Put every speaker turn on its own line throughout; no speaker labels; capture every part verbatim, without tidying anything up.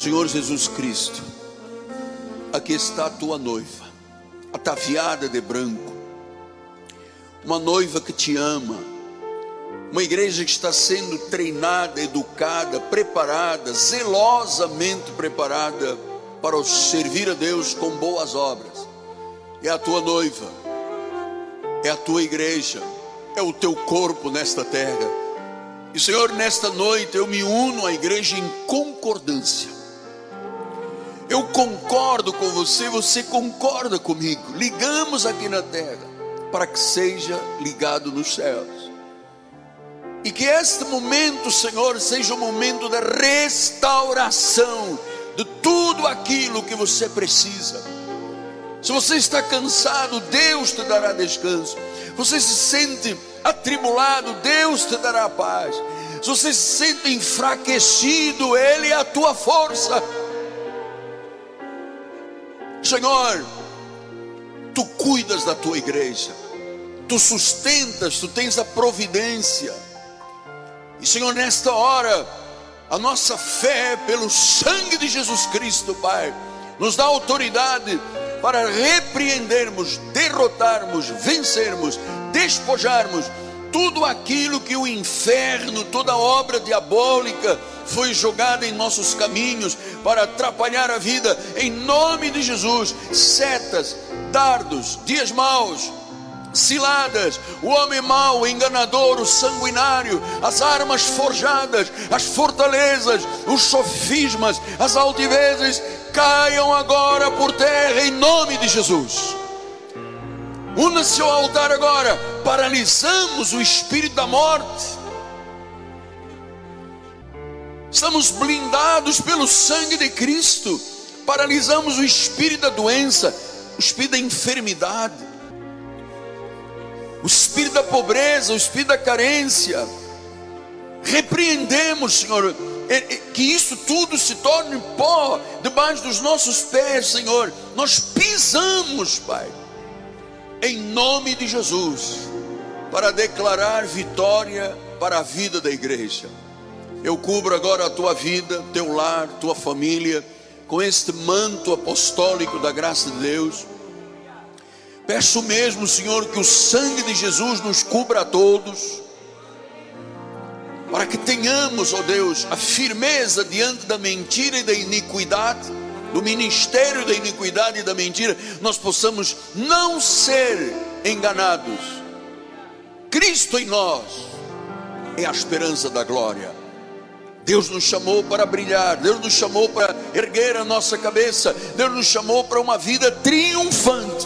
Senhor Jesus Cristo, aqui está a tua noiva, ataviada de branco, uma noiva que te ama, uma igreja que está sendo treinada, educada, preparada, zelosamente preparada para servir a Deus com boas obras. É a tua noiva, é a tua igreja, é o teu corpo nesta terra. E Senhor, nesta noite eu me uno à igreja em concordância. Eu concordo com você, você concorda comigo. Ligamos aqui na terra para que seja ligado nos céus. E que este momento, Senhor, seja um momento de restauração de tudo aquilo que você precisa. Se você está cansado, Deus te dará descanso. Você se sente atribulado, Deus te dará paz. Se você se sente enfraquecido, Ele é a tua força. Senhor, tu cuidas da tua igreja, tu sustentas, tu tens a providência. E Senhor, nesta hora, a nossa fé pelo sangue de Jesus Cristo, Pai, nos dá autoridade para repreendermos, derrotarmos, vencermos, despojarmos tudo aquilo que o inferno, toda obra diabólica foi jogada em nossos caminhos para atrapalhar a vida. Em nome de Jesus, setas, dardos, dias maus, ciladas, o homem mau, o enganador, o sanguinário, as armas forjadas, as fortalezas, os sofismas, as altivezes, caiam agora por terra em nome de Jesus. Una-se ao altar agora. Paralisamos o espírito da morte. Estamos blindados pelo sangue de Cristo. Paralisamos o espírito da doença, o espírito da enfermidade, o espírito da pobreza, o espírito da carência. Repreendemos, Senhor, que isso tudo se torne pó debaixo dos nossos pés, Senhor. Nós pisamos, Pai, em nome de Jesus, para declarar vitória para a vida da igreja. Eu cubro agora a tua vida, teu lar, tua família, com este manto apostólico da graça de Deus. Peço mesmo, Senhor, que o sangue de Jesus nos cubra a todos, para que tenhamos, ó Deus, a firmeza diante da mentira e da iniquidade, do ministério da iniquidade e da mentira. Nós possamos não ser enganados. Cristo em nós é a esperança da glória. Deus nos chamou para brilhar, Deus nos chamou para erguer a nossa cabeça, Deus nos chamou para uma vida triunfante.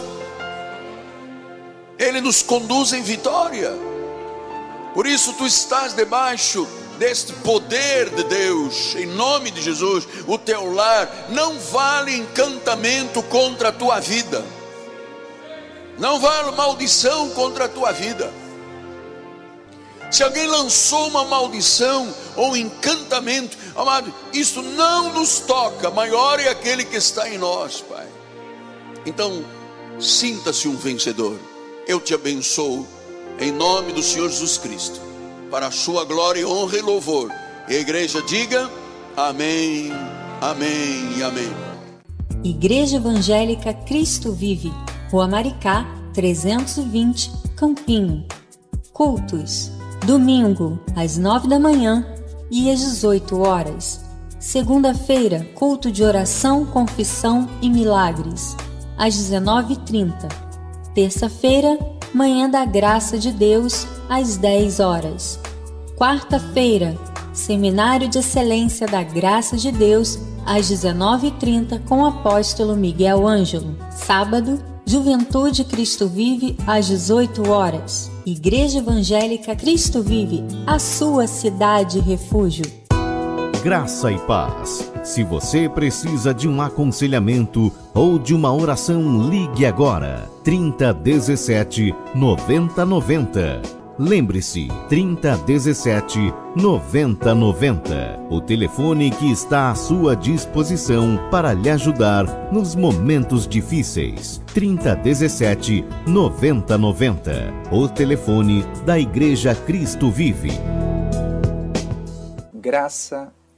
Ele nos conduz em vitória. Por isso tu estás debaixo deste poder de Deus, em nome de Jesus. O teu lar não vale encantamento contra a tua vida, não vale maldição contra a tua vida. Se alguém lançou uma maldição ou encantamento, amado, isso não nos toca. Maior é aquele que está em nós, Pai. Então, sinta-se um vencedor. Eu te abençoo em nome do Senhor Jesus Cristo, para a sua glória, honra e louvor. E a igreja diga amém, amém e amém.
Igreja Evangélica Cristo Vive, Rua Maricá, trezentos e vinte, Campinho. Cultos: domingo, às nove da manhã e às dezoito horas. Segunda-feira, culto de oração, confissão e milagres, às dezenove e trinta. Terça-feira, manhã da graça de Deus, às dez horas. Quarta-feira, seminário de excelência da graça de Deus, às dezenove e trinta, com o apóstolo Miguel Ângelo. Sábado, Juventude Cristo Vive, às dezoito horas. Igreja Evangélica Cristo Vive, a sua cidade refúgio.
Graça e paz. Se você precisa de um aconselhamento ou de uma oração, ligue agora. trinta dezessete, noventa noventa. Lembre-se, trinta dezessete, noventa noventa. O telefone que está à sua disposição para lhe ajudar nos momentos difíceis. trinta dezessete, noventa noventa. O telefone da Igreja Cristo Vive.
Graça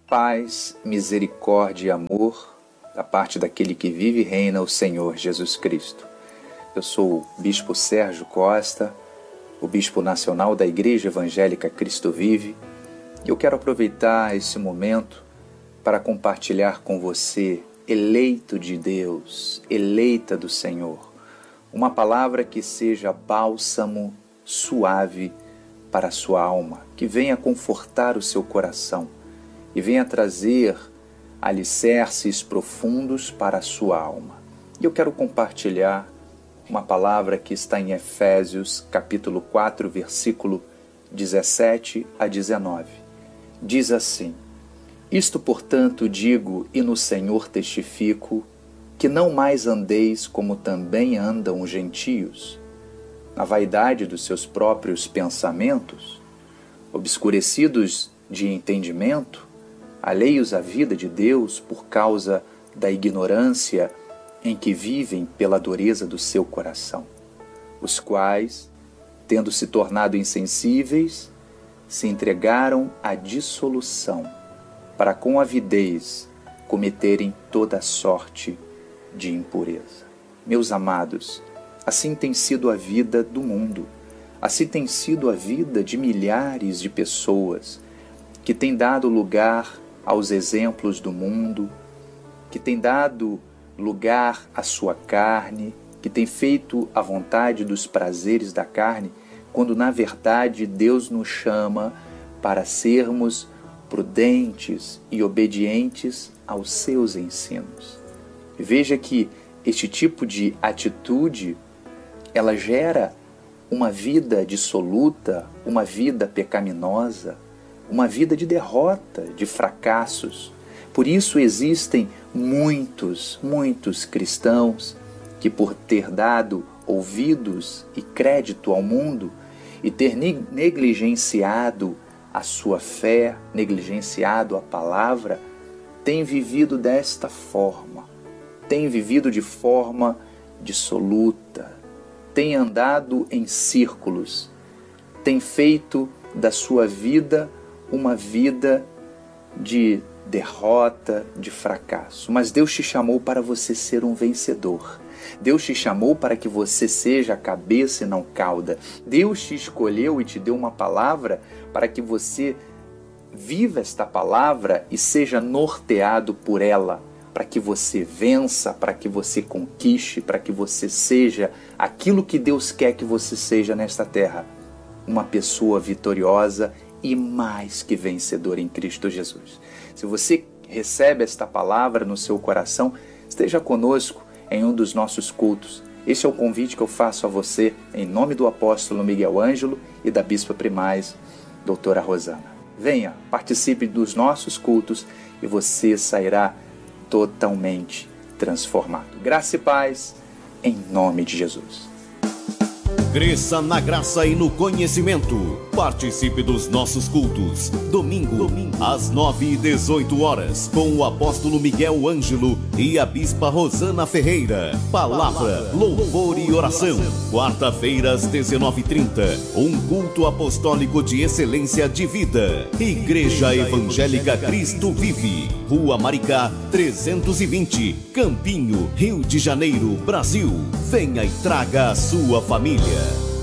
Paz, misericórdia e amor da parte daquele que vive e reina, o Senhor Jesus Cristo. Eu sou o Bispo Sérgio Costa, o Bispo Nacional da Igreja Evangélica Cristo Vive, e eu quero aproveitar esse momento para compartilhar com você, eleito de Deus, eleita do Senhor, uma palavra que seja bálsamo suave para a sua alma, que venha confortar o seu coração e venha trazer alicerces profundos para a sua alma. E eu quero compartilhar uma palavra que está em Efésios, capítulo quatro, versículo dezessete a dezenove. Diz assim: Isto, portanto, digo e no Senhor testifico, que não mais andeis como também andam os gentios, na vaidade dos seus próprios pensamentos, obscurecidos de entendimento, alheios à vida de Deus por causa da ignorância em que vivem pela dureza do seu coração, os quais, tendo se tornado insensíveis, se entregaram à dissolução, para com avidez cometerem toda sorte de impureza. Meus amados, assim tem sido a vida do mundo, assim tem sido a vida de milhares de pessoas que têm dado lugar aos exemplos do mundo, que têm dado lugar à sua carne, que têm feito a vontade dos prazeres da carne, quando na verdade Deus nos chama para sermos prudentes e obedientes aos seus ensinos. Veja que este tipo de atitude, ela gera uma vida dissoluta, uma vida pecaminosa, uma vida de derrota, de fracassos. Por isso existem muitos, muitos cristãos que, por ter dado ouvidos e crédito ao mundo e ter negligenciado a sua fé, negligenciado a palavra, têm vivido desta forma, têm vivido de forma dissoluta, têm andado em círculos, têm feito da sua vida uma vida de derrota, de fracasso. Mas Deus te chamou para você ser um vencedor. Deus te chamou para que você seja a cabeça e não cauda. Deus te escolheu e te deu uma palavra para que você viva esta palavra e seja norteado por ela, para que você vença, para que você conquiste, para que você seja aquilo que Deus quer que você seja nesta terra, uma pessoa vitoriosa e mais que vencedor em Cristo Jesus. Se você recebe esta palavra no seu coração, esteja conosco em um dos nossos cultos. Esse é o convite que eu faço a você, em nome do apóstolo Miguel Ângelo e da bispa primaz, doutora Rosana. Venha, participe dos nossos cultos e você sairá totalmente transformado. Graça e paz, em nome de Jesus.
Cresça na graça e no conhecimento. Participe dos nossos cultos. Domingo, Domingo. às nove e dezoito horas, com o apóstolo Miguel Ângelo e a bispa Rosana Ferreira. Palavra, louvor e oração. Quarta-feira, às dezenove e trinta, um culto apostólico de excelência de vida. Igreja Evangélica Cristo Vive. Rua Maricá, trezentos e vinte, Campinho, Rio de Janeiro, Brasil. Venha e traga a sua família.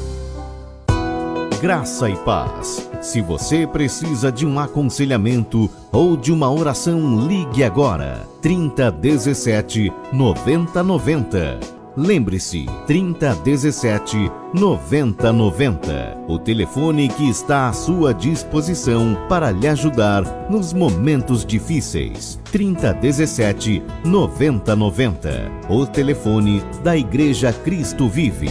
Graça e paz. Se você precisa de um aconselhamento ou de uma oração, ligue agora. trinta dezessete, noventa noventa. Lembre-se, trinta dezessete, noventa noventa. O telefone que está à sua disposição para lhe ajudar nos momentos difíceis. trinta dezessete, noventa noventa. O telefone da Igreja Cristo Vive.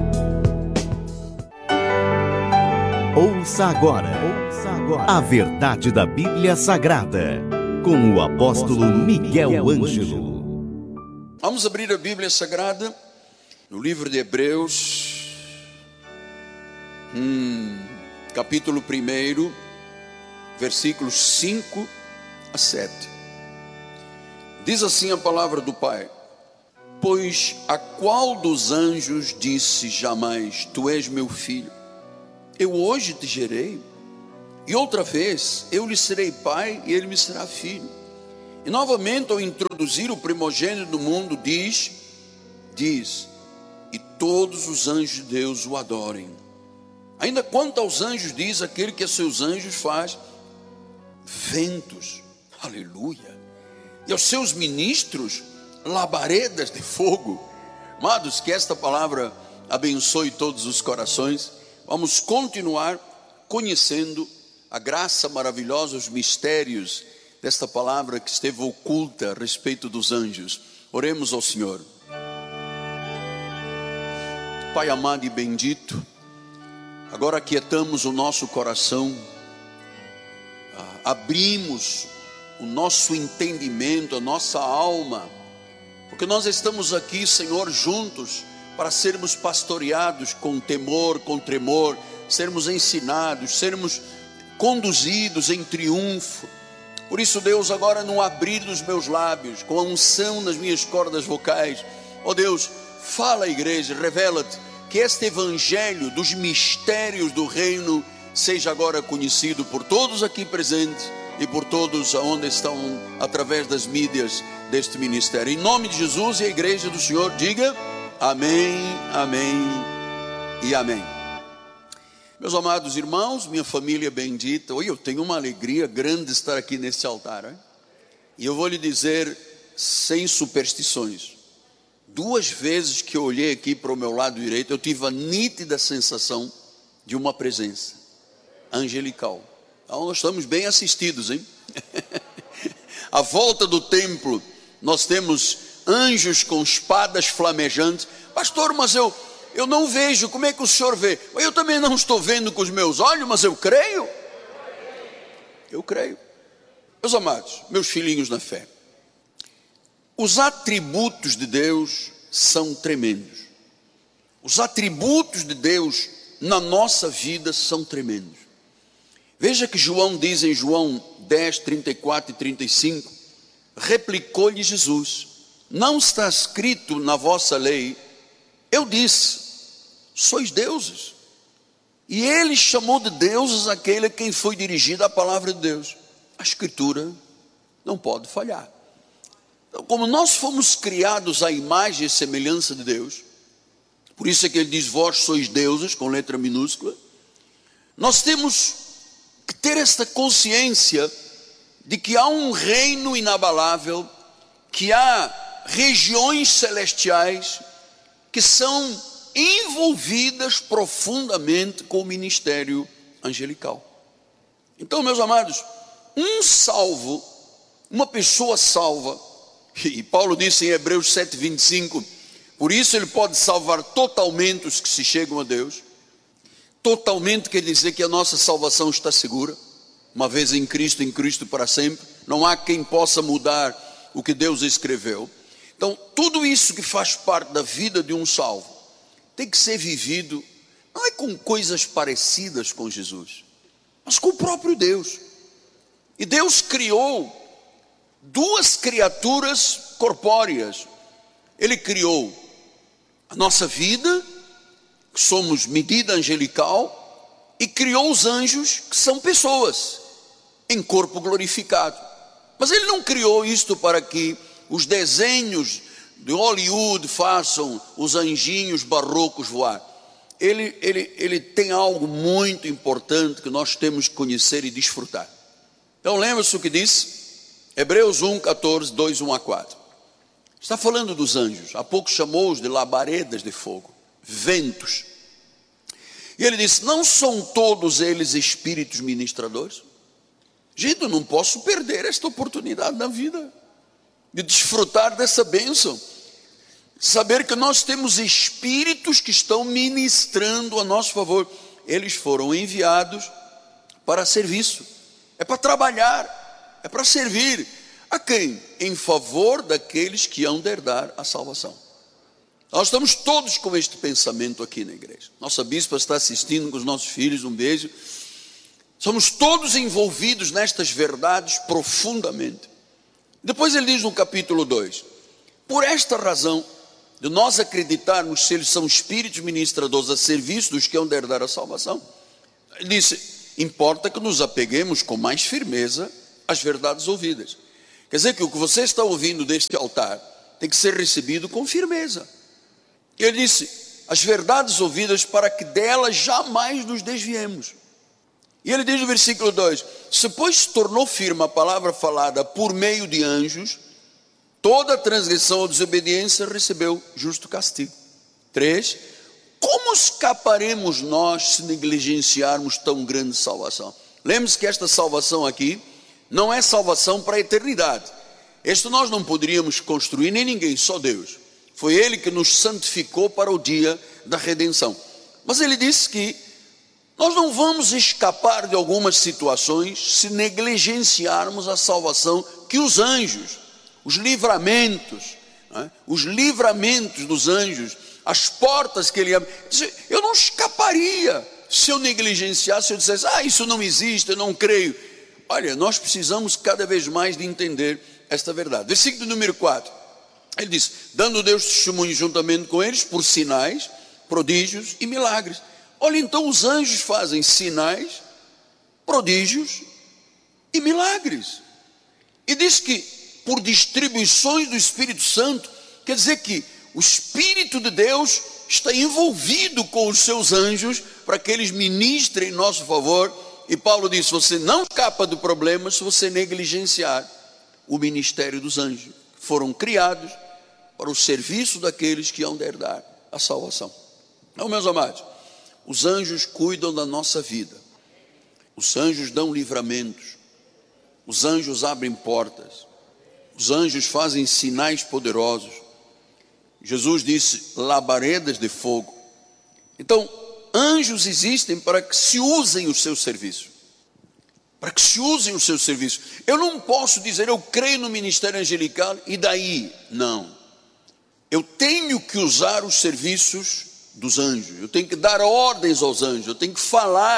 Ouça agora, ouça agora a verdade da Bíblia Sagrada, com o apóstolo Miguel Ângelo.
Vamos abrir a Bíblia Sagrada no livro de Hebreus, hum, capítulo um, versículos cinco a sete. Diz assim a palavra do Pai: Pois a qual dos anjos disse jamais, tu és meu filho, eu hoje te gerei? E outra vez, eu lhe serei pai e ele me será filho. E novamente, ao introduzir o primogênito do mundo, diz, diz, e todos os anjos de Deus o adorem. Ainda quanto aos anjos, diz aquele que a seus anjos faz ventos, aleluia, e aos seus ministros labaredas de fogo. Amados, que esta palavra abençoe todos os corações. Vamos continuar conhecendo a graça maravilhosa, os mistérios desta palavra que esteve oculta a respeito dos anjos. Oremos ao Senhor. Pai amado e bendito, agora aquietamos o nosso coração, abrimos o nosso entendimento, a nossa alma, porque nós estamos aqui, Senhor, juntos para sermos pastoreados com temor, com tremor, sermos ensinados, sermos conduzidos em triunfo. Por isso, Deus, agora no abrir dos meus lábios, com a unção nas minhas cordas vocais, ó Deus, fala à igreja, revela-te, que este evangelho dos mistérios do reino seja agora conhecido por todos aqui presentes e por todos onde estão através das mídias deste ministério. Em nome de Jesus, e a igreja do Senhor diga amém, amém e amém. Meus amados irmãos, minha família bendita, hoje eu tenho uma alegria grande de estar aqui nesse altar, hein? E eu vou lhe dizer, sem superstições, duas vezes que eu olhei aqui para o meu lado direito, eu tive a nítida sensação de uma presença angelical. Então nós estamos bem assistidos, hein? À volta do templo nós temos anjos com espadas flamejantes. Pastor, mas eu, eu não vejo, como é que o senhor vê? Eu também não estou vendo com os meus olhos, mas eu creio. Eu creio. Meus amados, meus filhinhos na fé, os atributos de Deus são tremendos. Os atributos de Deus na nossa vida são tremendos. Veja que João diz em João dez, trinta e quatro e trinta e cinco, replicou-lhe Jesus, não está escrito na vossa lei, eu disse, sois deuses. E ele chamou de deuses aquele a quem foi dirigida a palavra de Deus. A escritura não pode falhar. Então, como nós fomos criados à imagem e semelhança de Deus, por isso é que ele diz, vós sois deuses, com letra minúscula, nós temos que ter esta consciência de que há um reino inabalável, que há regiões celestiais que são envolvidas profundamente com o ministério angelical. Então, meus amados, um salvo, uma pessoa salva, e Paulo disse em Hebreus sete, vinte e cinco, por isso ele pode salvar totalmente os que se chegam a Deus. Totalmente quer dizer que a nossa salvação está segura, uma vez em Cristo, em Cristo para sempre. Não há quem possa mudar o que Deus escreveu. Então, tudo isso que faz parte da vida de um salvo tem que ser vivido, não é com coisas parecidas com Jesus, mas com o próprio Deus. E Deus criou duas criaturas corpóreas. Ele criou a nossa vida, que somos medida angelical, e criou os anjos, que são pessoas, em corpo glorificado. Mas ele não criou isto para que os desenhos de Hollywood façam os anjinhos barrocos voar. Ele, ele, ele tem algo muito importante que nós temos que conhecer e desfrutar. Então lembra-se o que disse? Hebreus um, catorze, dois, um a quatro. Está falando dos anjos. Há pouco chamou-os de labaredas de fogo, ventos. E ele disse, não são todos eles espíritos ministradores? Gente, eu não posso perder esta oportunidade na vida, de desfrutar dessa bênção. Saber que nós temos espíritos que estão ministrando a nosso favor. Eles foram enviados para serviço. É para trabalhar, é para servir. A quem? Em favor daqueles que hão de herdar a salvação. Nós estamos todos com este pensamento aqui na igreja. Nossa bispa está assistindo com os nossos filhos, um beijo. Somos todos envolvidos nestas verdades profundamente. Depois ele diz no capítulo dois, por esta razão, de nós acreditarmos se eles são espíritos ministradores a serviço dos que hão de herdar a salvação, ele disse, importa que nos apeguemos com mais firmeza às verdades ouvidas. Quer dizer que o que você está ouvindo deste altar tem que ser recebido com firmeza. E ele disse, as verdades ouvidas para que delas jamais nos desviemos. E ele diz no versículo dois, se pois se tornou firme a palavra falada por meio de anjos, toda transgressão ou desobediência recebeu justo castigo. Três, como escaparemos nós se negligenciarmos tão grande salvação? Lembre-se que esta salvação aqui não é salvação para a eternidade. Este nós não poderíamos construir, nem ninguém, só Deus. Foi Ele que nos santificou para o dia da redenção. Mas Ele disse que nós não vamos escapar de algumas situações se negligenciarmos a salvação que os anjos, os livramentos, né? os livramentos dos anjos, as portas que Ele abre. Eu não escaparia se eu negligenciasse, se eu dissesse, ah, isso não existe, eu não creio. Olha, nós precisamos cada vez mais de entender esta verdade. Versículo número quatro, ele diz, dando Deus testemunho juntamente com eles, por sinais, prodígios e milagres. Olha, então os anjos fazem sinais, prodígios e milagres. E diz que por distribuições do Espírito Santo, quer dizer que o Espírito de Deus está envolvido com os seus anjos para que eles ministrem em nosso favor. E Paulo diz, você não escapa do problema se você negligenciar o ministério dos anjos, que foram criados para o serviço daqueles que hão de herdar a salvação. Então, meus amados, os anjos cuidam da nossa vida, os anjos dão livramentos, os anjos abrem portas, os anjos fazem sinais poderosos. Jesus disse, labaredas de fogo. Então, anjos existem para que se usem os seus serviços, para que se usem os seus serviços. Eu não posso dizer, eu creio no ministério angelical e daí, não. Eu tenho que usar os serviços dos anjos, eu tenho que dar ordens aos anjos, eu tenho que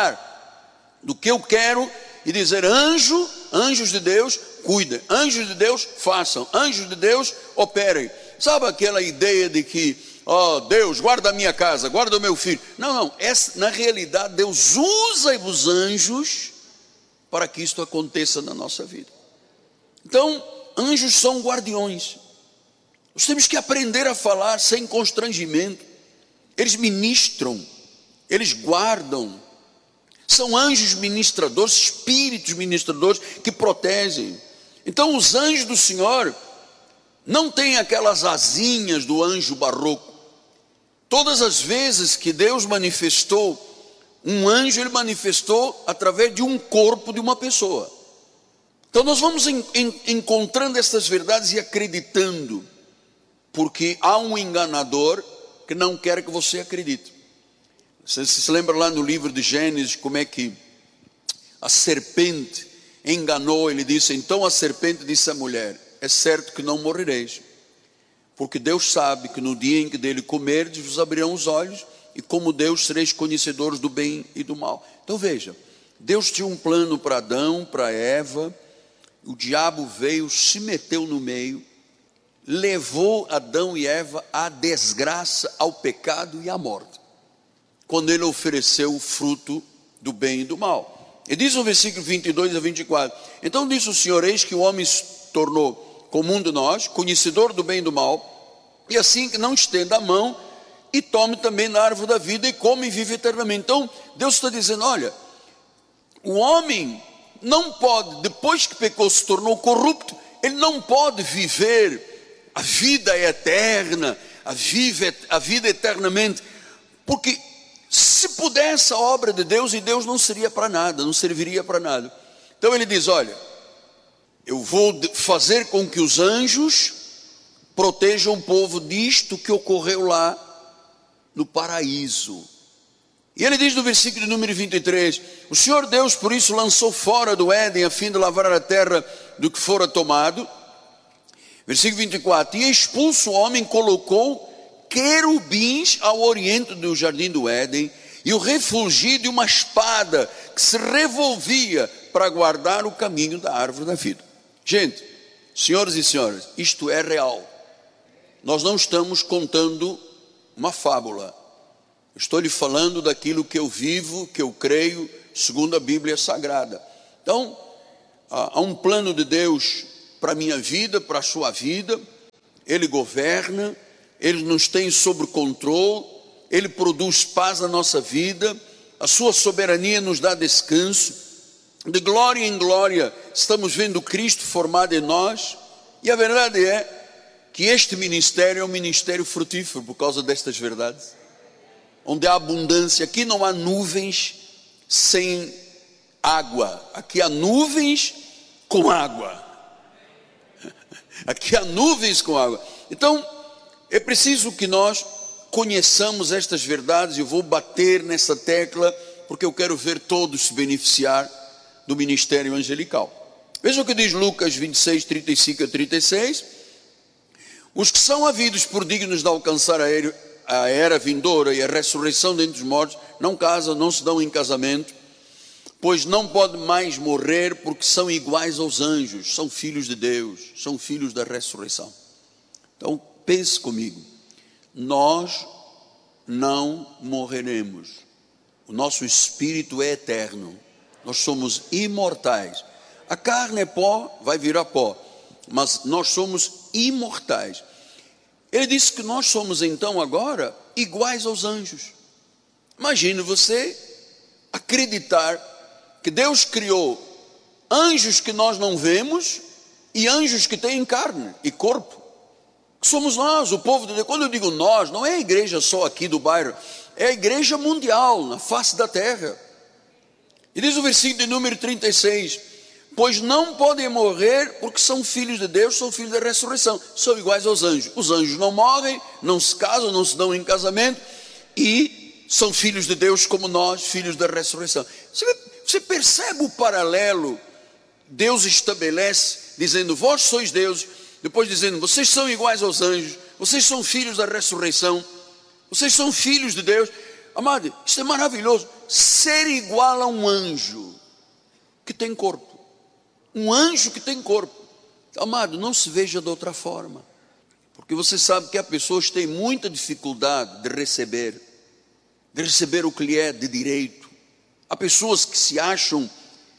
falar do que eu quero e dizer, anjo, anjos de Deus, cuidem, anjos de Deus, façam, anjos de Deus, operem. Sabe aquela ideia de que, ó oh, Deus, guarda a minha casa, guarda o meu filho. Não, não, essa, na realidade Deus usa os anjos para que isto aconteça na nossa vida. Então, anjos são guardiões. Nós temos que aprender a falar sem constrangimento. Eles ministram, eles guardam. São anjos ministradores, espíritos ministradores que protegem. Então os anjos do Senhor não têm aquelas asinhas do anjo barroco. Todas as vezes que Deus manifestou um anjo, Ele manifestou através de um corpo de uma pessoa. Então nós vamos en- en- encontrando essas verdades e acreditando, porque há um enganador que não quer que você acredite. Você se lembra lá no livro de Gênesis, como é que a serpente enganou, ele disse, então a serpente disse à mulher, é certo que não morrereis, porque Deus sabe que no dia em que dele comerdes, vos abrirão os olhos, e como Deus sereis conhecedores do bem e do mal. Então veja, Deus tinha um plano para Adão, para Eva, o diabo veio, se meteu no meio, levou Adão e Eva à desgraça, ao pecado e à morte, quando ele ofereceu o fruto do bem e do mal. E diz no versículo vinte e dois a vinte e quatro, então disse o Senhor, eis que o homem se tornou comum de nós, conhecedor do bem e do mal, e assim que não estenda a mão, e tome também da árvore da vida, e come e vive eternamente. Então Deus está dizendo, olha, o homem não pode, depois que pecou, se tornou corrupto, ele não pode viver a vida eterna, a, vive, a vida eternamente, porque se pudesse a obra de Deus, e Deus não seria para nada, não serviria para nada. Então ele diz, olha, eu vou fazer com que os anjos protejam o povo disto que ocorreu lá no paraíso. E ele diz no versículo número vinte e três, o Senhor Deus por isso lançou fora do Éden, a fim de lavrar a terra do que fora tomado. Versículo vinte e quatro, e expulso o homem, colocou querubins ao oriente do jardim do Éden, e o refulgio de uma espada que se revolvia para guardar o caminho da árvore da vida. Gente, senhores e senhoras, isto é real. Nós não estamos contando uma fábula. Estou lhe falando daquilo que eu vivo, que eu creio, segundo a Bíblia Sagrada. Então, há um plano de Deus para a minha vida, para a sua vida. Ele governa, Ele nos tem sob controle, Ele produz paz na nossa vida, a sua soberania nos dá descanso. De glória em glória estamos vendo Cristo formado em nós, e a verdade é que este ministério é um ministério frutífero por causa destas verdades, onde há abundância. Aqui não há nuvens sem água, aqui há nuvens com água, aqui há nuvens com água. Então é preciso que nós conheçamos estas verdades. Eu vou bater nessa tecla porque eu quero ver todos se beneficiar do ministério angelical. Veja o que diz Lucas vinte e seis, trinta e cinco a trinta e seis. Os que são havidos por dignos de alcançar a era vindoura e a ressurreição dentre os mortos não casam, não se dão em casamento, pois não podem mais morrer, porque são iguais aos anjos, são filhos de Deus, são filhos da ressurreição. Então pense comigo, nós não morreremos, o nosso espírito é eterno, nós somos imortais. A carne é pó, vai virar pó, mas nós somos imortais. Ele disse que nós somos então agora iguais aos anjos. Imagine você acreditar que Deus criou anjos que nós não vemos e anjos que têm carne e corpo, que somos nós, o povo de Deus. Quando eu digo nós, não é a igreja só aqui do bairro, é a igreja mundial, na face da terra. E diz o versículo de número trinta e seis, pois não podem morrer, porque são filhos de Deus, são filhos da ressurreição, são iguais aos anjos. Os anjos não morrem, não se casam, não se dão em casamento, e são filhos de Deus como nós, filhos da ressurreição. Você, você percebe o paralelo? Deus estabelece, dizendo, vós sois Deus, depois dizendo, vocês são iguais aos anjos, vocês são filhos da ressurreição, vocês são filhos de Deus. Amado, isso é maravilhoso, ser igual a um anjo que tem corpo. Um anjo que tem corpo. Amado, não se veja de outra forma, porque você sabe que há pessoas que têm muita dificuldade de receber, de receber o que lhe é de direito. Há pessoas que se acham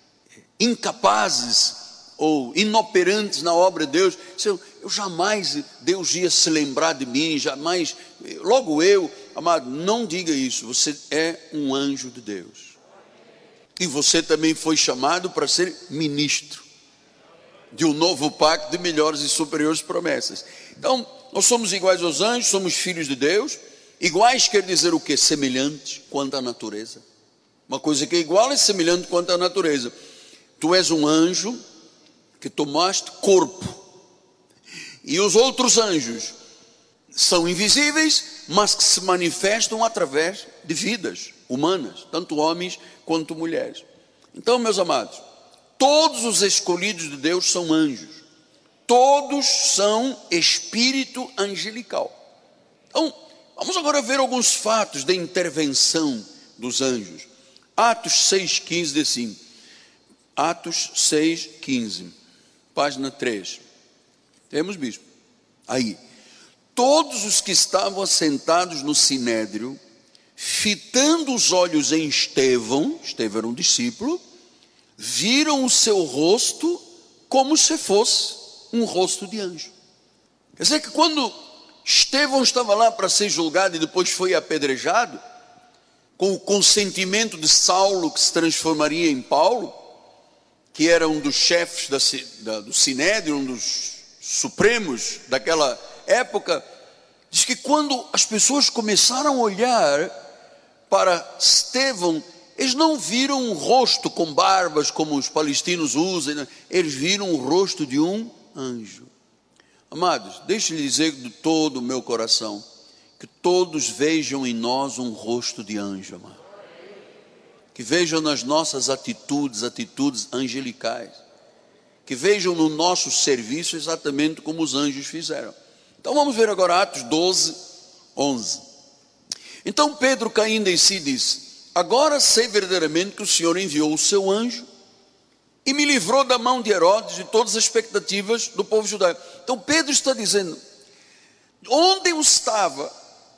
incapazes ou inoperantes na obra de Deus. Eu, eu jamais, Deus ia se lembrar de mim, jamais, logo eu. Amado, não diga isso, você é um anjo de Deus. E você também foi chamado para ser ministro de um novo pacto de melhores e superiores promessas. Então, nós somos iguais aos anjos, somos filhos de Deus. Iguais quer dizer o quê? Semelhantes quanto à natureza. Uma coisa que é igual é semelhante quanto à natureza. Tu és um anjo que tomaste corpo. E os outros anjos são invisíveis, mas que se manifestam através de vidas humanas, tanto homens quanto mulheres. Então, meus amados, todos os escolhidos de Deus são anjos, todos são espírito angelical. Então, vamos agora ver alguns fatos da intervenção dos anjos. Atos seis, quinze diz assim, Atos seis, quinze, página três, temos, bispo? Aí, todos os que estavam assentados no sinédrio, fitando os olhos em Estevão, Estevão era um discípulo, viram o seu rosto como se fosse um rosto de anjo. Quer dizer que quando Estevão estava lá para ser julgado e depois foi apedrejado, com o consentimento de Saulo, que se transformaria em Paulo, que era um dos chefes da, da, do Sinédrio, um dos supremos daquela época, diz que quando as pessoas começaram a olhar para Estevão, eles não viram um rosto com barbas como os palestinos usam, eles viram o rosto de um anjo. Amados, deixe-lhe dizer de todo o meu coração, que todos vejam em nós um rosto de anjo, amado. Que vejam nas nossas atitudes, atitudes angelicais. Que vejam no nosso serviço exatamente como os anjos fizeram. Então vamos ver agora Atos doze, onze. Então Pedro, caindo em si, disse, agora sei verdadeiramente que o Senhor enviou o seu anjo e me livrou da mão de Herodes e todas as expectativas do povo judaico. Então Pedro está dizendo, onde eu estava,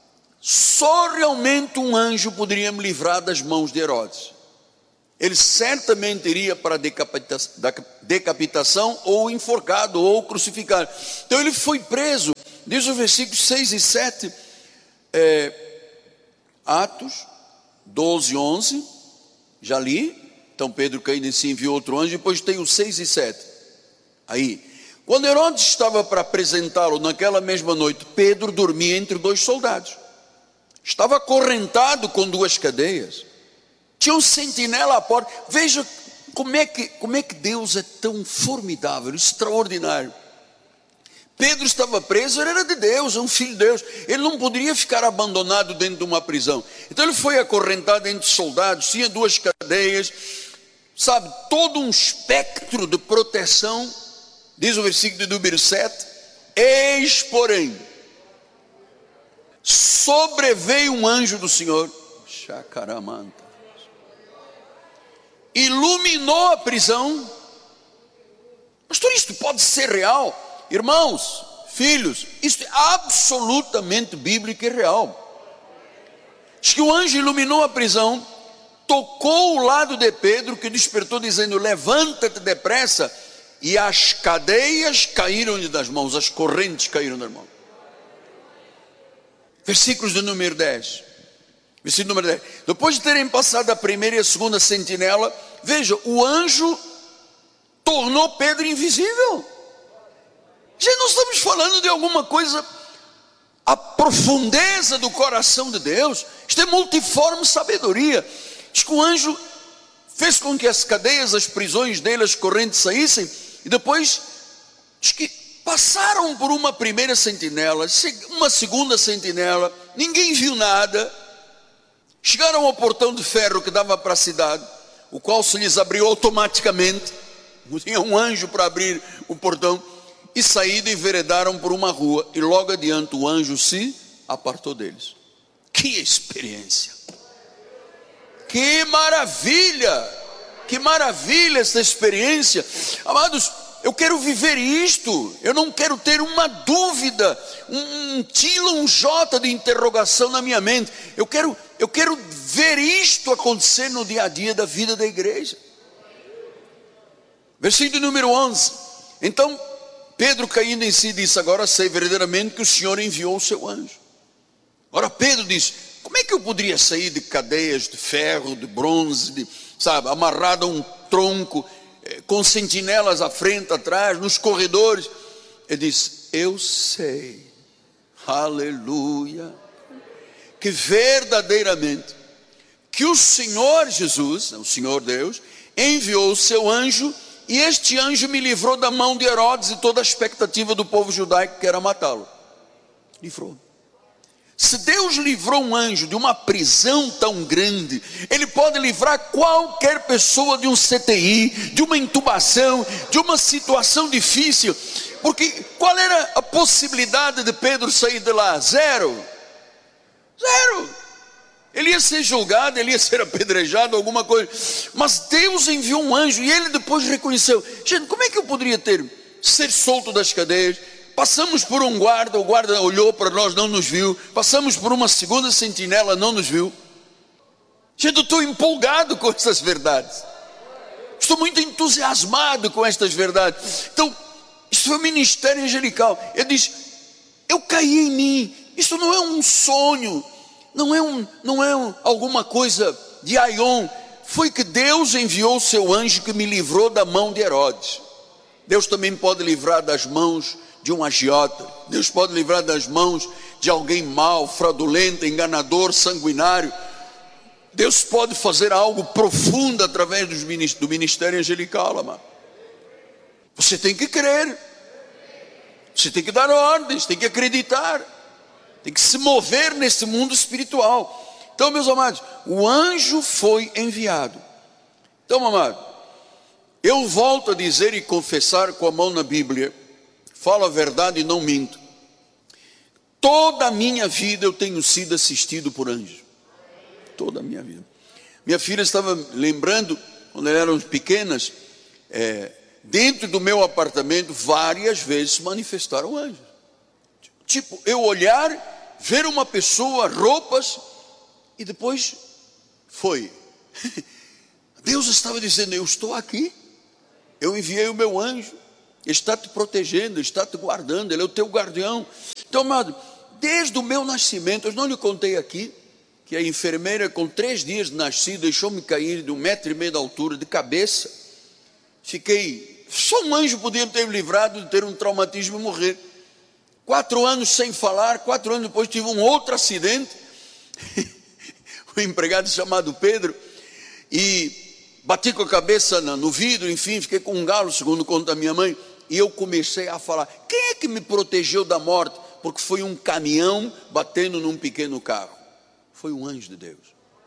Só realmente um anjo poderia me livrar das mãos de Herodes. Ele certamente iria para a decapitação, decapitação ou enforcado ou crucificado. Então ele foi preso. Diz o versículo seis e sete, é, Atos doze, onze, já li. Então Pedro caindo em si enviou outro anjo. Depois tem o seis e sete. Aí, quando Herodes estava para apresentá-lo naquela mesma noite, Pedro dormia entre dois soldados. Estava acorrentado com duas cadeias. Tinha um sentinela à porta. Veja como é que, como é que Deus é tão formidável, extraordinário. Pedro estava preso, ele era de Deus, é um filho de Deus. Ele não poderia ficar abandonado dentro de uma prisão. Então ele foi acorrentado entre soldados, tinha duas cadeias, sabe, todo um espectro de proteção. Diz o versículo de número sete, eis porém, sobreveio um anjo do Senhor, chacaramanta, iluminou a prisão. Pastor, isto pode ser real? Irmãos, filhos, isto é absolutamente bíblico e real. Diz que o anjo iluminou a prisão, tocou o lado de Pedro, que despertou dizendo, levanta-te depressa, e as cadeias caíram-lhe das mãos, as correntes caíram das mãos. Versículos do número dez. Versículo número dez. Depois de terem passado a primeira e a segunda sentinela, veja, o anjo tornou Pedro invisível. Já não estamos falando de alguma coisa, a profundeza do coração de Deus. Isto é multiforme sabedoria. Diz que o anjo fez com que as cadeias, as prisões dele, as correntes saíssem, e depois diz que passaram por uma primeira sentinela, uma segunda sentinela, ninguém viu nada. Chegaram ao portão de ferro que dava para a cidade, o qual se lhes abriu automaticamente. Tinha um anjo para abrir o portão. E saíram e enveredaram por uma rua, e logo adiante o anjo se apartou deles. Que experiência! Que maravilha! Que maravilha essa experiência! Amados, eu quero viver isto. Eu não quero ter uma dúvida, um, um tilo, um jota de interrogação na minha mente. Eu quero, eu quero ver isto acontecer no dia a dia da vida da igreja. Versículo número onze. Então Pedro, caindo em si, disse, agora sei verdadeiramente que o Senhor enviou o seu anjo. Ora Pedro disse, como é que eu poderia sair de cadeias de ferro, de bronze, de, sabe, amarrado a um tronco, eh, com sentinelas à frente, atrás, nos corredores? Ele disse, eu sei, aleluia, que verdadeiramente, que o Senhor Jesus, o Senhor Deus, enviou o seu anjo, e este anjo me livrou da mão de Herodes e toda a expectativa do povo judaico que era matá-lo. Livrou. Se Deus livrou um anjo de uma prisão tão grande, Ele pode livrar qualquer pessoa de um C T I, de uma intubação, de uma situação difícil. Porque qual era a possibilidade de Pedro sair de lá? Zero. Zero. Ele ia ser julgado, ele ia ser apedrejado, alguma coisa. Mas Deus enviou um anjo e ele depois reconheceu. Gente, como é que eu poderia ter, ser solto das cadeias? Passamos por um guarda, o guarda olhou para nós, não nos viu. Passamos por uma segunda sentinela, não nos viu. Gente, eu estou empolgado com essas verdades. Estou muito entusiasmado com estas verdades. Então, isso foi um ministério angelical. Ele diz, eu caí em mim. Isso não é um sonho. Não é, um, não é um, alguma coisa de aion. Foi que Deus enviou o seu anjo que me livrou da mão de Herodes. Deus também pode livrar das mãos de um agiota. Deus pode livrar das mãos de alguém mau, fraudulento, enganador, sanguinário. Deus pode fazer algo profundo através do ministério angelical, amado. Você tem que crer. Você tem que dar ordens, tem que acreditar. Tem que se mover nesse mundo espiritual. Então, meus amados, o anjo foi enviado. Então, amado, eu volto a dizer e confessar com a mão na Bíblia, falo a verdade e não minto. Toda a minha vida eu tenho sido assistido por anjos. Toda a minha vida. Minha filha estava lembrando, quando elas eram pequenas, é, dentro do meu apartamento, várias vezes se manifestaram anjos. Tipo, eu olhar, ver uma pessoa, roupas, e depois foi. Deus estava dizendo: eu estou aqui, eu enviei o meu anjo, ele está te protegendo, ele está te guardando, ele é o teu guardião. Então, amado, desde o meu nascimento, eu não lhe contei aqui, que a enfermeira com três dias de nascido, deixou-me cair de um metro e meio de altura, de cabeça, fiquei, só um anjo podia ter me livrado de ter um traumatismo e morrer. Quatro anos sem falar, quatro anos depois tive um outro acidente, um empregado chamado Pedro, e bati com a cabeça no vidro, enfim, fiquei com um galo, segundo conta da minha mãe, e eu comecei a falar: quem é que me protegeu da morte? Porque foi um caminhão batendo num pequeno carro. Foi um anjo de Deus.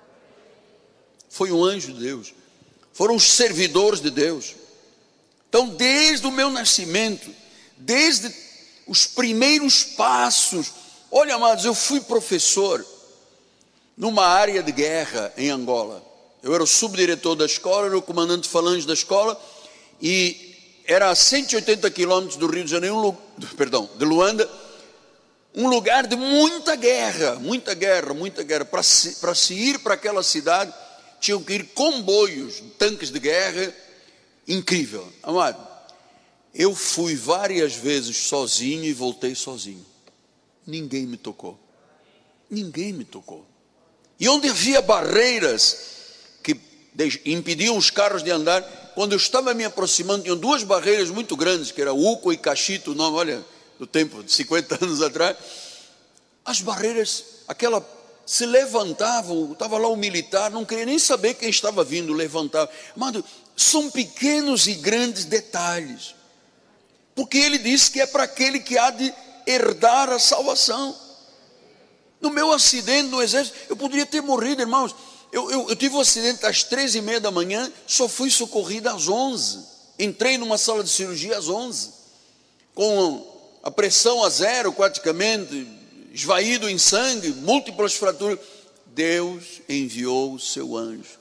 Foi um anjo de Deus. Foram os servidores de Deus. Então, desde o meu nascimento, desde os primeiros passos, olha, amados, eu fui professor numa área de guerra em Angola. Eu era o subdiretor da escola, era o comandante de falange da escola, e era a cento e oitenta quilômetros do Rio de Janeiro, um, perdão, de Luanda, um lugar de muita guerra, muita guerra, muita guerra. Para se, para se ir para aquela cidade, tinham que ir comboios, tanques de guerra, incrível. Amado, eu fui várias vezes sozinho e voltei sozinho. Ninguém me tocou. Ninguém me tocou. E onde havia barreiras que impediam os carros de andar, quando eu estava me aproximando, tinham duas barreiras muito grandes, que era Uco e Cachito, não, olha, do tempo de cinquenta anos atrás. As barreiras, aquela, se levantavam, estava lá o militar, não queria nem saber quem estava vindo, levantava. Mano, são pequenos e grandes detalhes, porque ele disse que é para aquele que há de herdar a salvação. No meu acidente no exército, eu poderia ter morrido, irmãos. Eu, eu, eu tive um acidente às três e meia da manhã, só fui socorrido às onze. Entrei numa sala de cirurgia às onze, com a pressão a zero praticamente, esvaído em sangue, múltiplas fraturas. Deus enviou o seu anjo.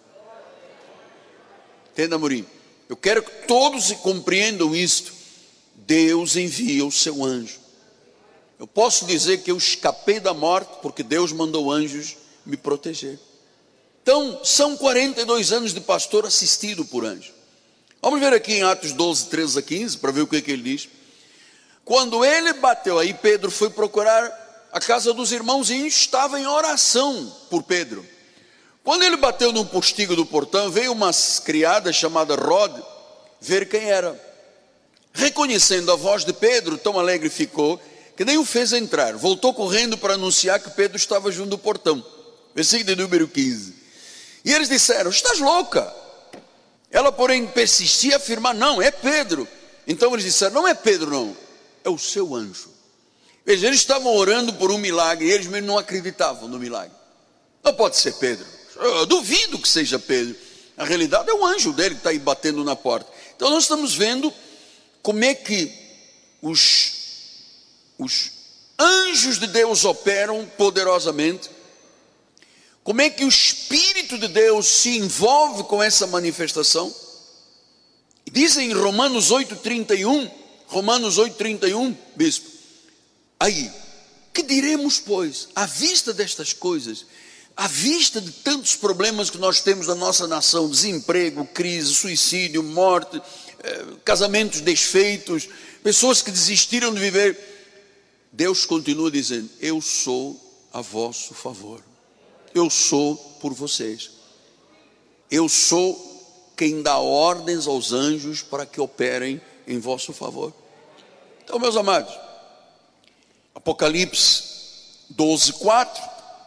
Entenda, Amorim? Eu quero que todos compreendam isto. Deus envia o seu anjo. Eu posso dizer que eu escapei da morte porque Deus mandou anjos me proteger. Então, são quarenta e dois anos de pastor assistido por anjo. Vamos ver aqui em Atos doze, treze a quinze, para ver o que, é que ele diz. Quando ele bateu, aí Pedro foi procurar a casa dos irmãos e estava em oração por Pedro. Quando ele bateu no postigo do portão, veio uma criada chamada Rod ver quem era. Reconhecendo a voz de Pedro, tão alegre ficou, que nem o fez entrar. Voltou correndo para anunciar que Pedro estava junto do portão. Versículo de número quinze. E eles disseram: estás louca? Ela, porém, persistia a afirmar: não, é Pedro. Então eles disseram: não é Pedro, não, é o seu anjo. Veja, eles estavam orando por um milagre, e eles mesmo não acreditavam no milagre. Não pode ser Pedro. Eu duvido que seja Pedro. Na realidade é o anjo dele que está aí batendo na porta. Então nós estamos vendo como é que os, os anjos de Deus operam poderosamente, como é que o Espírito de Deus se envolve com essa manifestação. Dizem em Romanos oito, trinta e um, Romanos oito, trinta e um, bispo, aí, que diremos, pois, à vista destas coisas, à vista de tantos problemas que nós temos na nossa nação, desemprego, crise, suicídio, morte, casamentos desfeitos, pessoas que desistiram de viver, Deus continua dizendo: eu sou a vosso favor, eu sou por vocês, eu sou quem dá ordens aos anjos para que operem em vosso favor. Então, meus amados, Apocalipse doze, quatro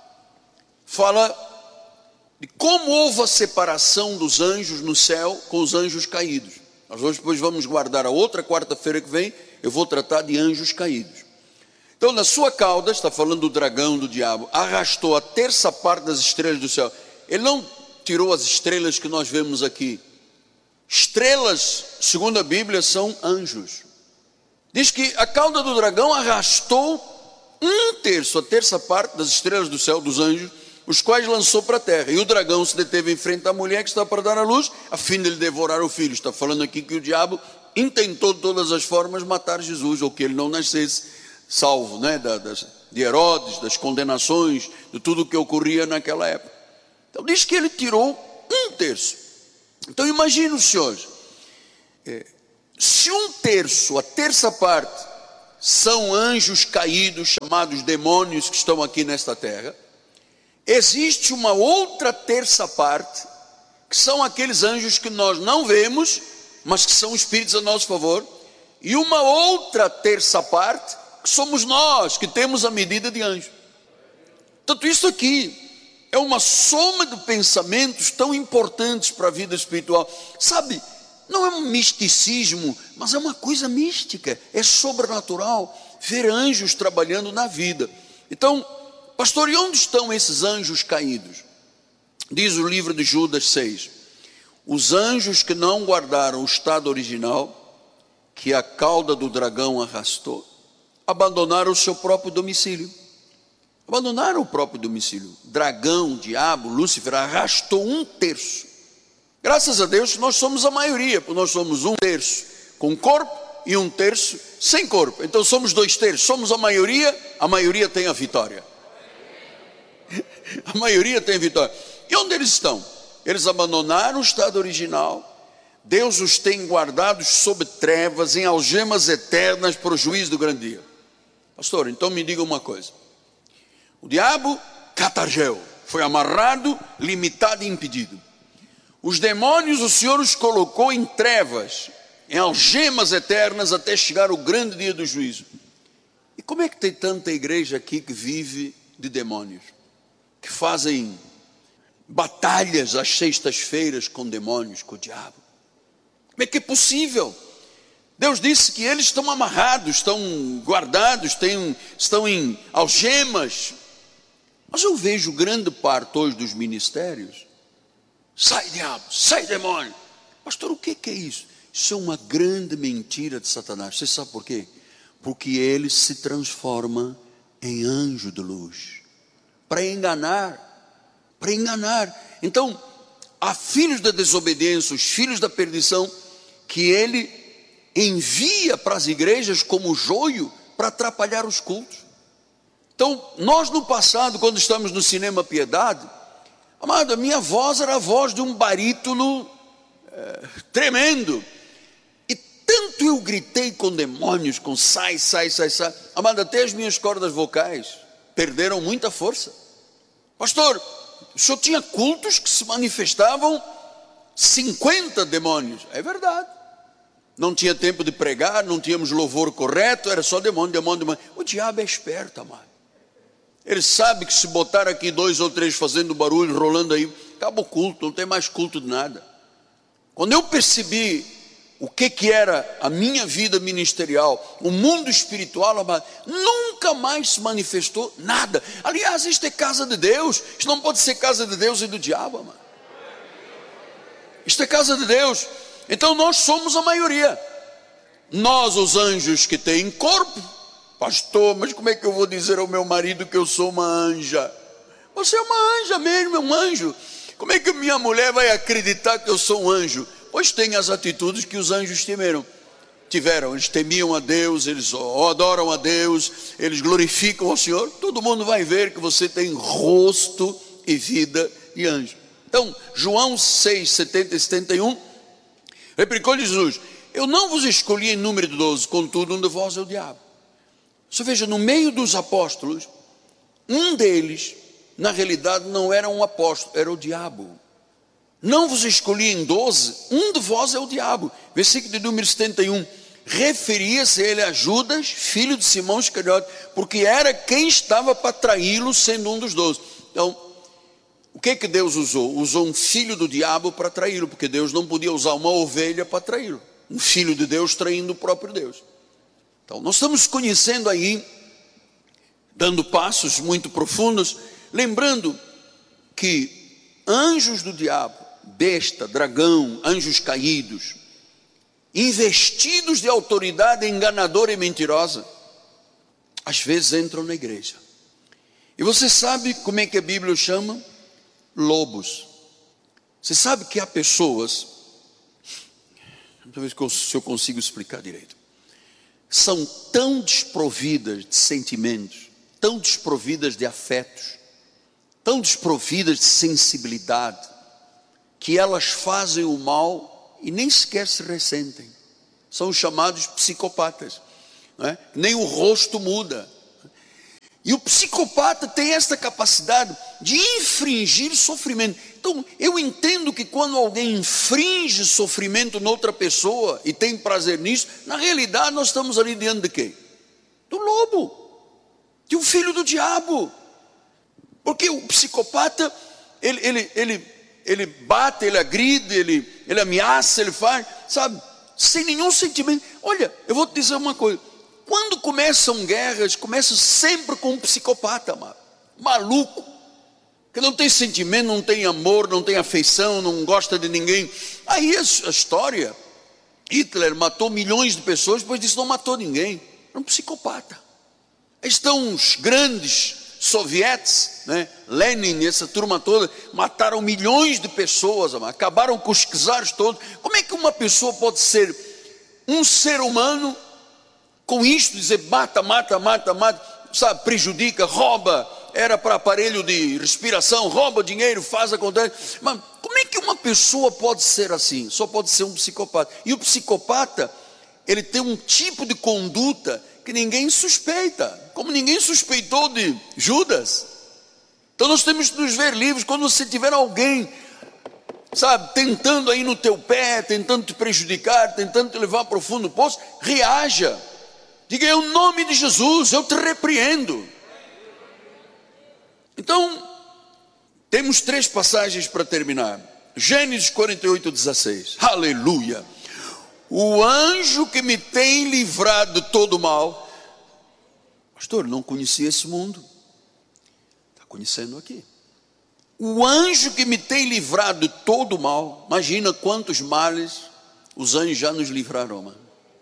fala de como houve a separação dos anjos no céu com os anjos caídos. Nós hoje depois vamos guardar a outra quarta-feira que vem, eu vou tratar de anjos caídos. Então, na sua cauda, está falando do dragão, do diabo, arrastou a terça parte das estrelas do céu. Ele não tirou as estrelas que nós vemos aqui. Estrelas, segundo a Bíblia, são anjos. Diz que a cauda do dragão arrastou um terço, a terça parte das estrelas do céu, dos anjos, os quais lançou para a terra. E o dragão se deteve em frente à mulher que está para dar à luz, a fim de lhe devorar o filho. Está falando aqui que o diabo intentou de todas as formas matar Jesus, ou que ele não nascesse salvo, né, da, das, de Herodes, das condenações, de tudo que ocorria naquela época. Então diz que ele tirou um terço. Então imagine os senhores, é, se um terço, a terça parte, são anjos caídos, chamados demônios, que estão aqui nesta terra, existe uma outra terça parte, que são aqueles anjos que nós não vemos, mas que são espíritos a nosso favor, e uma outra terça parte, que somos nós, que temos a medida de anjo. Portanto, isso aqui é uma soma de pensamentos tão importantes para a vida espiritual. Sabe, não é um misticismo, mas é uma coisa mística, é sobrenatural, ver anjos trabalhando na vida. Então, pastor, e onde estão esses anjos caídos? Diz o livro de Judas seis, os anjos que não guardaram o estado original, que a cauda do dragão arrastou, abandonaram o seu próprio domicílio. Abandonaram o próprio domicílio. Dragão, diabo, Lúcifer arrastou um terço. Graças a Deus nós somos a maioria, porque nós somos um terço com corpo e um terço sem corpo. Então somos dois terços, somos a maioria, a maioria tem a vitória. A maioria tem a vitória. E onde eles estão? Eles abandonaram o estado original. Deus os tem guardados sob trevas, em algemas eternas para o juízo do grande dia. Pastor, então me diga uma coisa. O diabo, catargeu, foi amarrado, limitado e impedido. Os demônios o Senhor os colocou em trevas, em algemas eternas, até chegar o grande dia do juízo. E como é que tem tanta igreja aqui que vive de demônios? Que fazem batalhas às sextas-feiras com demônios, com o diabo? Como é que é possível? Deus disse que eles estão amarrados, estão guardados, têm, estão em algemas. Mas eu vejo grande parte hoje dos ministérios, sai diabo, sai demônio. Pastor, o que é isso? Isso é uma grande mentira de Satanás. Você sabe por quê? Porque ele se transforma em anjo de luz, para enganar, para enganar. Então, há filhos da desobediência, os filhos da perdição, que ele envia para as igrejas como joio para atrapalhar os cultos. Então, nós no passado, quando estamos no Cinema Piedade, amado, a minha voz era a voz de um barítono é, tremendo. E tanto eu gritei com demônios, com sai, sai, sai, sai. Amado, até as minhas cordas vocais perderam muita força. Pastor, o senhor tinha cultos que se manifestavam cinquenta demônios. É verdade. Não tinha tempo de pregar, não tínhamos louvor correto, era só demônio, demônio, demônio. O diabo é esperto, amado. Ele sabe que se botar aqui dois ou três fazendo barulho, rolando aí, acaba o culto, não tem mais culto de nada. Quando eu percebi o que, que era a minha vida ministerial, o mundo espiritual, amado, nunca mais se manifestou nada. Aliás, isto é casa de Deus, isto não pode ser casa de Deus e do diabo, amado. Isto é casa de Deus. Então nós somos a maioria. Nós, os anjos que têm corpo. Pastor, mas como é que eu vou dizer ao meu marido que eu sou uma anja? Você é uma anja mesmo, é um anjo. Como é que minha mulher vai acreditar que eu sou um anjo? Pois tem as atitudes que os anjos tiveram. Tiveram, eles temiam a Deus, eles adoram a Deus, eles glorificam ao Senhor. Todo mundo vai ver que você tem rosto e vida de anjo. Então, João seis, setenta e setenta e um, replicou-lhe Jesus: eu não vos escolhi em número de doze, contudo um de vós é o diabo. Você veja, no meio dos apóstolos, um deles, na realidade, não era um apóstolo, era o diabo. Não vos escolhi em doze, um de vós é o diabo. Versículo de número setenta e um, referia-se ele a Judas, filho de Simão Iscariote, porque era quem estava para traí-lo, sendo um dos doze. Então, o que que Deus usou? Usou um filho do diabo para traí-lo, porque Deus não podia usar uma ovelha para traí-lo. Um filho de Deus traindo o próprio Deus. Então, nós estamos conhecendo aí, dando passos muito profundos, lembrando que anjos do diabo, besta, dragão, anjos caídos, investidos de autoridade enganadora e mentirosa, às vezes entram na igreja. E você sabe como é que a Bíblia chama? Lobos. Você sabe que há pessoas, talvez se eu consigo explicar direito. são tão desprovidas de sentimentos, tão desprovidas de afetos, tão desprovidas de sensibilidade, que elas fazem o mal e nem sequer se ressentem. São os chamados psicopatas, não é? Nem o rosto muda. E o psicopata tem esta capacidade de infringir sofrimento. Então, eu entendo que quando alguém infringe sofrimento noutra pessoa e tem prazer nisso, na realidade nós estamos ali diante de quem? Do lobo, de um filho do diabo. Porque o psicopata, ele, ele, ele, ele bate, ele agride, ele, ele ameaça, ele faz, sabe, sem nenhum sentimento. Olha, eu vou te dizer uma coisa. Quando começam guerras, começa sempre com um psicopata, mano, maluco, que não tem sentimento, não tem amor, não tem afeição, não gosta de ninguém. Aí a história, Hitler matou milhões de pessoas, depois disso não matou ninguém, era um psicopata. Aí estão os grandes sovietes, né? Lenin, essa turma toda, mataram milhões de pessoas, mano, acabaram com os czares todos. Como é que uma pessoa pode ser um ser humano com isto, dizer mata, mata, mata, mata, sabe, prejudica, rouba, era para aparelho de respiração, rouba dinheiro, faz acontece. Mas como é que uma pessoa pode ser assim? Só pode ser um psicopata. E o psicopata, ele tem um tipo de conduta que ninguém suspeita, como ninguém suspeitou de Judas. Então nós temos que nos ver livres. Quando você tiver alguém, sabe, tentando aí no teu pé, tentando te prejudicar, tentando te levar para o fundo do poço, reaja. Diga, em nome de Jesus, eu te repreendo. Então, temos três passagens para terminar. Gênesis quarenta e oito, dezesseis. Aleluia. O anjo que me tem livrado de todo mal. Pastor, não conhecia esse mundo. Está conhecendo aqui. O anjo que me tem livrado de todo mal. Imagina quantos males os anjos já nos livraram, mano.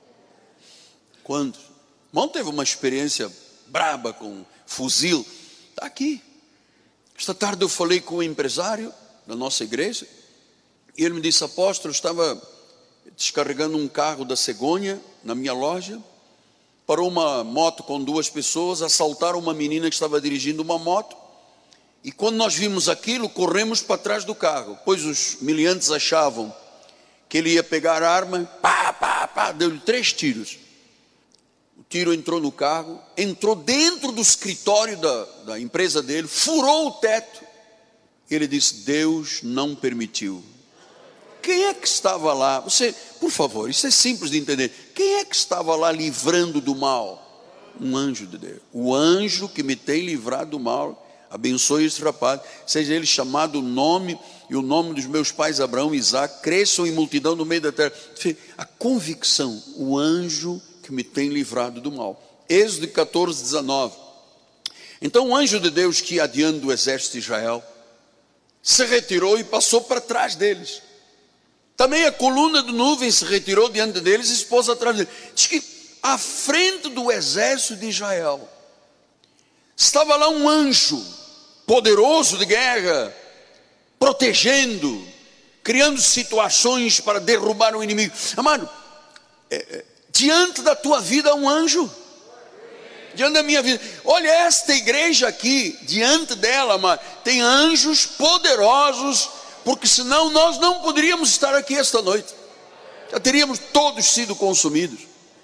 Quantos? Irmão, teve uma experiência braba com fuzil. Está aqui. Esta tarde eu falei com um empresário da nossa igreja. E ele me disse, apóstolo, eu estava descarregando um carro da cegonha na minha loja. Parou uma moto com duas pessoas, assaltaram uma menina que estava dirigindo uma moto. E quando nós vimos aquilo, corremos para trás do carro. Pois os miliantes achavam que ele ia pegar a arma. Pá, pá, pá, deu-lhe três tiros. O tiro entrou no carro, entrou dentro do escritório da, da empresa dele, furou o teto. Ele disse, Deus não permitiu. Quem é que estava lá? Você, por favor, isso é simples de entender. Quem é que estava lá livrando do mal? Um anjo de Deus. O anjo que me tem livrado do mal, abençoe esse rapaz, seja ele chamado o nome e o nome dos meus pais Abraão e Isaac, cresçam em multidão no meio da terra. A convicção, o anjo que me tem livrado do mal. Êxodo catorze, dezenove. Então o anjo de Deus que ia adiante do exército de Israel se retirou e passou para trás deles. Também a coluna de nuvem se retirou diante deles e se pôs atrás deles. Diz que à frente do exército de Israel estava lá um anjo poderoso de guerra, protegendo, criando situações para derrubar o inimigo. Amado, é, é, diante da tua vida há um anjo, diante da minha vida. Olha esta igreja aqui, diante dela, amado, tem anjos poderosos, porque senão nós não poderíamos estar aqui esta noite, já teríamos todos sido consumidos.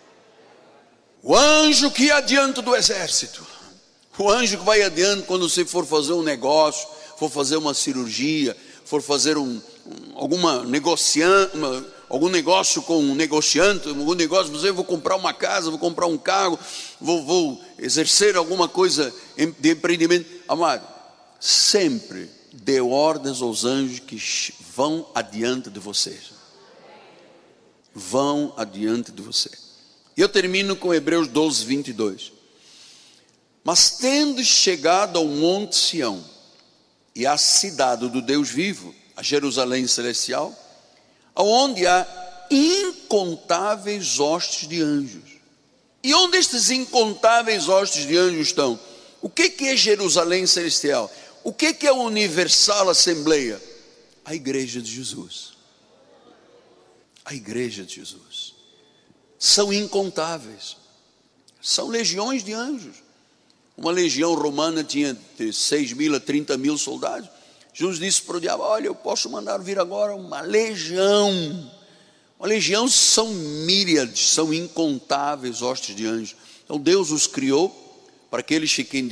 O anjo que ia adiante do exército, o anjo que vai adiante quando você for fazer um negócio, for fazer uma cirurgia, for fazer um, um, alguma negociante, uma, algum negócio com um negociante, algum negócio, você vou comprar uma casa, vou comprar um carro, vou, vou exercer alguma coisa de empreendimento. Amado, sempre dê ordens aos anjos que vão adiante de você. Vão adiante de você. E eu termino com Hebreus doze, vinte e dois. Mas tendo chegado ao monte Sião e à cidade do Deus vivo, a Jerusalém celestial, aonde há incontáveis hostes de anjos. E onde estes incontáveis hostes de anjos estão? O que que é Jerusalém celestial? O que que é a Universal Assembleia? A igreja de Jesus. A igreja de Jesus. São incontáveis. São legiões de anjos. Uma legião romana tinha de seis mil a trinta mil soldados. Jesus disse para o diabo: olha, eu posso mandar vir agora uma legião. Uma legião são míriades, são incontáveis hostes de anjos. Então Deus os criou para que eles fiquem